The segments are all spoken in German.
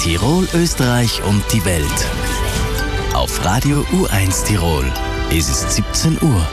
Tirol, Österreich und die Welt. Auf Radio U1 Tirol ist es 17 Uhr.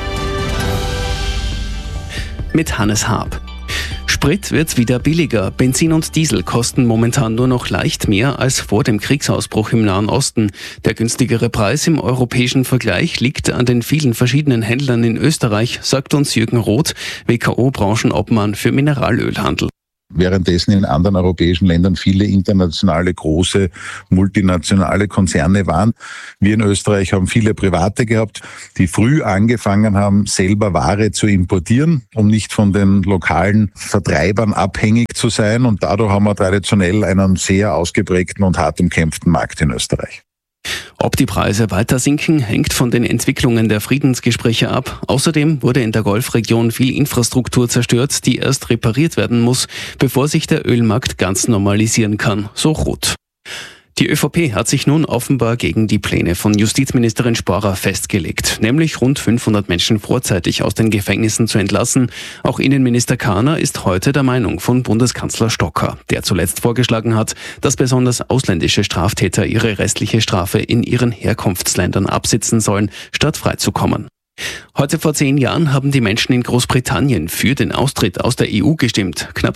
Mit Hannes Haab. Sprit wird wieder billiger. Benzin und Diesel kosten momentan nur noch leicht mehr als vor dem Kriegsausbruch im Nahen Osten. Der günstigere Preis im europäischen Vergleich liegt an den vielen verschiedenen Händlern in Österreich, sagt uns Jürgen Roth, WKO-Branchenobmann für Mineralölhandel. Währenddessen in anderen europäischen Ländern viele internationale, große, multinationale Konzerne waren. Wir in Österreich haben viele Private gehabt, die früh angefangen haben, selber Ware zu importieren, um nicht von den lokalen Vertreibern abhängig zu sein. Und dadurch haben wir traditionell einen sehr ausgeprägten und hart umkämpften Markt in Österreich. Ob die Preise weiter sinken, hängt von den Entwicklungen der Friedensgespräche ab. Außerdem wurde in der Golfregion viel Infrastruktur zerstört, die erst repariert werden muss, bevor sich der Ölmarkt ganz normalisieren kann, so Roth. Die ÖVP hat sich nun offenbar gegen die Pläne von Justizministerin Sporer festgelegt, nämlich rund 500 Menschen vorzeitig aus den Gefängnissen zu entlassen. Auch Innenminister Kahner ist heute der Meinung von Bundeskanzler Stocker, der zuletzt vorgeschlagen hat, dass besonders ausländische Straftäter ihre restliche Strafe in ihren Herkunftsländern absitzen sollen, statt freizukommen. Heute vor 10 Jahren haben die Menschen in Großbritannien für den Austritt aus der EU gestimmt. Knapp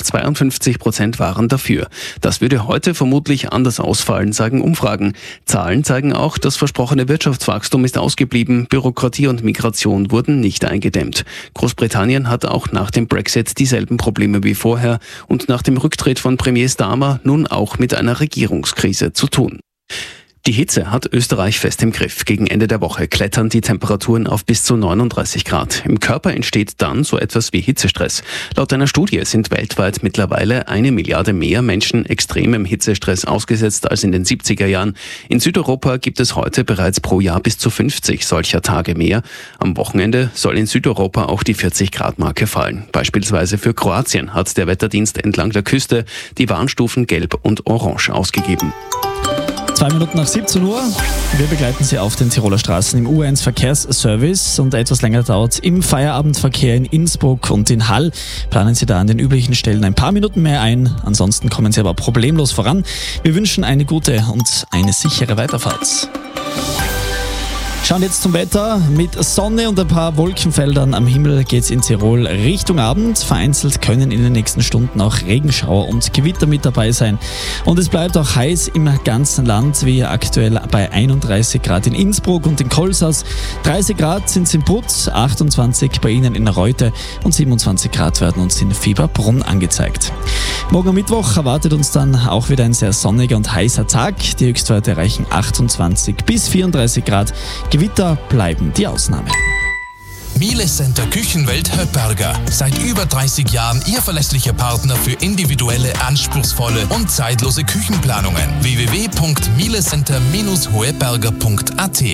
52% waren dafür. Das würde heute vermutlich anders ausfallen, sagen Umfragen. Zahlen zeigen auch, das versprochene Wirtschaftswachstum ist ausgeblieben. Bürokratie und Migration wurden nicht eingedämmt. Großbritannien hat auch nach dem Brexit dieselben Probleme wie vorher und nach dem Rücktritt von Premier Starmer nun auch mit einer Regierungskrise zu tun. Die Hitze hat Österreich fest im Griff. Gegen Ende der Woche klettern die Temperaturen auf bis zu 39 Grad. Im Körper entsteht dann so etwas wie Hitzestress. Laut einer Studie sind weltweit mittlerweile 1 Milliarde mehr Menschen extremem Hitzestress ausgesetzt als in den 70er Jahren. In Südeuropa gibt es heute bereits pro Jahr bis zu 50 solcher Tage mehr. Am Wochenende soll in Südeuropa auch die 40-Grad-Marke fallen. Beispielsweise für Kroatien hat der Wetterdienst entlang der Küste die Warnstufen Gelb und Orange ausgegeben. 2 Minuten nach 17 Uhr. Wir begleiten Sie auf den Tiroler Straßen im U1 Verkehrsservice und etwas länger dauert im Feierabendverkehr in Innsbruck und in Hall. Planen Sie da an den üblichen Stellen ein paar Minuten mehr ein. Ansonsten kommen Sie aber problemlos voran. Wir wünschen eine gute und eine sichere Weiterfahrt. Schauen jetzt zum Wetter. Mit Sonne und ein paar Wolkenfeldern am Himmel geht's in Tirol Richtung Abend. Vereinzelt können in den nächsten Stunden auch Regenschauer und Gewitter mit dabei sein. Und es bleibt auch heiß im ganzen Land, wie aktuell bei 31 Grad in Innsbruck und in Kolsas. 30 Grad sind es in Putz, 28 bei Ihnen in Reute und 27 Grad werden uns in Fieberbrunn angezeigt. Morgen am Mittwoch erwartet uns dann auch wieder ein sehr sonniger und heißer Tag. Die Höchstwerte erreichen 28 bis 34 Grad. Gewitter bleiben die Ausnahme. Miele Center Küchenwelt Höpperger. Seit über 30 Jahren Ihr verlässlicher Partner für individuelle, anspruchsvolle und zeitlose Küchenplanungen. www.mielecenter-hoeberger.at.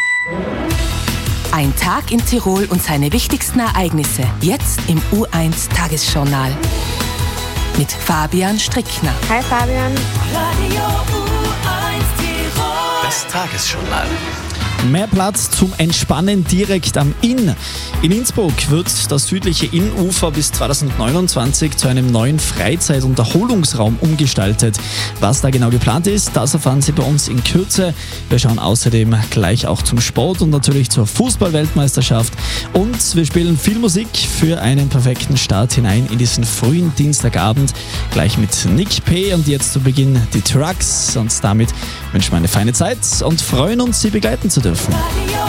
Ein Tag in Tirol und seine wichtigsten Ereignisse. Jetzt im U1 Tagesjournal. Mit Fabian Strickner. Hi Fabian. Radio U1 Tirol. Das Tagesjournal. Mehr Platz zum Entspannen direkt am Inn. In Innsbruck wird das südliche Innufer bis 2029 zu einem neuen Freizeit- und Erholungsraum umgestaltet. Was da genau geplant ist, das erfahren Sie bei uns in Kürze. Wir schauen außerdem gleich auch zum Sport und natürlich zur Fußball-Weltmeisterschaft. Und wir spielen viel Musik für einen perfekten Start hinein in diesen frühen Dienstagabend. Gleich mit Nick P. und jetzt zu Beginn die Trucks. Und damit wünschen wir eine feine Zeit und freuen uns, Sie begleiten zu dürfen. Radio